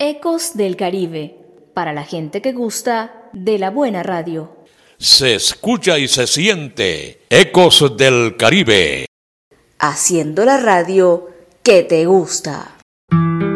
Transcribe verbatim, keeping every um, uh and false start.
Ecos del Caribe, para la gente que gusta de la buena radio. Se escucha y se siente Ecos del Caribe. Haciendo la radio que te gusta.